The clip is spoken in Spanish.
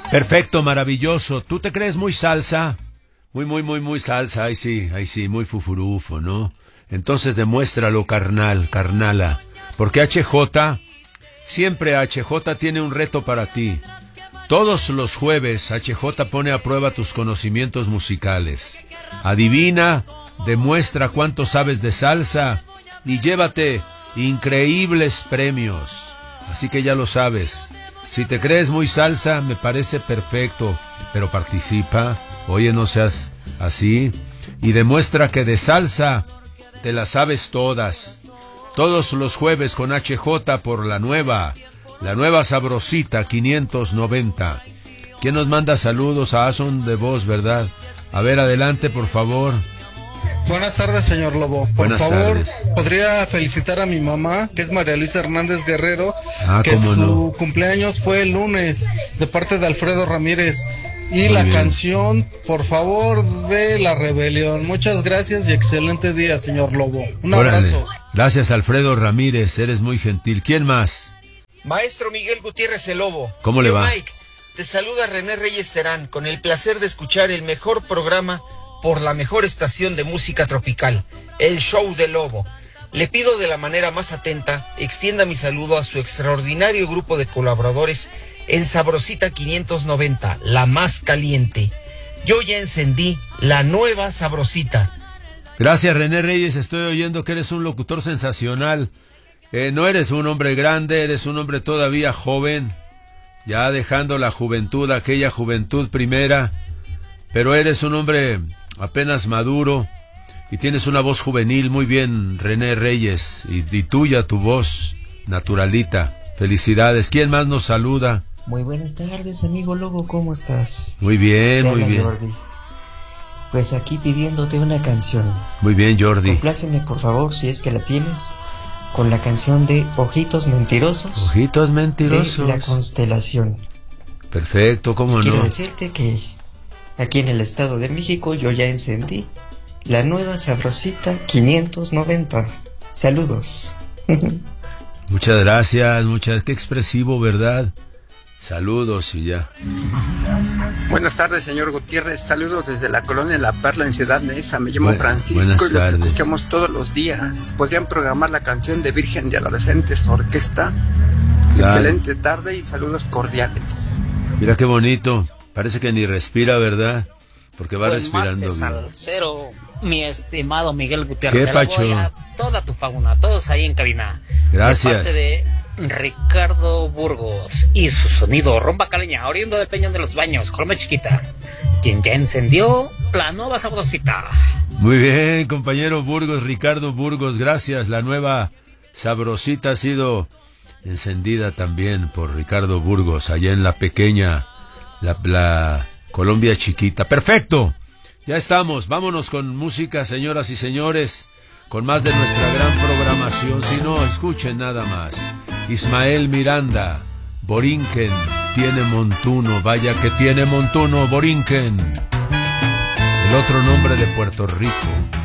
Perfecto, maravilloso. ¿Tú te crees muy salsa? Muy salsa. Ahí sí, muy fufurufo, ¿no? Entonces demuéstralo, carnala. Porque siempre HJ tiene un reto para ti. Todos los jueves HJ pone a prueba tus conocimientos musicales. Adivina, demuestra cuánto sabes de salsa y llévate increíbles premios. Así que ya lo sabes. Si te crees muy salsa, me parece perfecto, pero participa. Oye, no seas así. Y demuestra que de salsa te las sabes todas. Todos los jueves con HJ por la nueva Sabrosita 590. ¿Quién nos manda saludos? Son de voz, ¿verdad? A ver, adelante, por favor. Buenas tardes, señor Lobo. Por favor, ¿podría felicitar a mi mamá, que es María Luisa Hernández Guerrero, que su cumpleaños fue el lunes, de parte de Alfredo Ramírez? Y la canción, por favor, de La Rebelión. Muchas gracias y excelente día, señor Lobo. Un abrazo. Gracias, Alfredo Ramírez, eres muy gentil. ¿Quién más? Maestro Miguel Gutiérrez el Lobo. ¿Cómo le va? Mike, te saluda René Reyes Terán, con el placer de escuchar el mejor programa por la mejor estación de música tropical, el Show del Lobo. Le pido de la manera más atenta, extienda mi saludo a su extraordinario grupo de colaboradores en Sabrosita 590, la más caliente. Yo ya encendí la nueva Sabrosita. Gracias, René Reyes, estoy oyendo que eres un locutor sensacional. No eres un hombre grande, eres un hombre todavía joven, ya dejando la juventud, aquella juventud primera, pero eres un hombre apenas maduro y tienes una voz juvenil. Muy bien, René Reyes, y tuya tu voz naturalita. Felicidades. ¿Quién más nos saluda? Muy buenas tardes, amigo Lobo, ¿cómo estás? Muy bien, muy bien. Jordi. Pues aquí pidiéndote una canción. Muy bien, Jordi. Compláceme, por favor, si es que la tienes, con la canción de Ojitos Mentirosos. Ojitos Mentirosos. De La Constelación. Perfecto, ¿cómo no? Quiero decirte que aquí en el Estado de México yo ya encendí la nueva Sabrosita 590. Saludos. Muchas gracias, qué expresivo, ¿verdad? Saludos y ya. Buenas tardes, señor Gutiérrez. Saludos desde la colonia La Perla en Ciudad Neza. Me llamo Francisco y los escuchamos todos los días. ¿Podrían programar la canción de Virgen de Adolescentes Orquesta? Claro. Excelente tarde y saludos cordiales. Mira qué bonito. Parece que ni respira, ¿verdad? Porque va respirando bien. Salsero, mi estimado Miguel Gutiérrez. ¿Qué, Pacho? Toda tu fauna, todos ahí en cabina. Gracias. De parte de Ricardo Burgos y su sonido rumba caleña, oriundo de Peñón de los Baños, Coloma Chiquita, quien ya encendió la nueva Sabrosita. Muy bien, compañero Burgos, Ricardo Burgos, gracias. La nueva Sabrosita ha sido encendida también por Ricardo Burgos, allá en la pequeña, la Colombia Chiquita. Perfecto, ya estamos, vámonos con música, señoras y señores, con más de nuestra gran programación. Si no, escuchen nada más. Ismael Miranda, Borinquen, tiene montuno, vaya que tiene montuno, Borinquen. El otro nombre de Puerto Rico.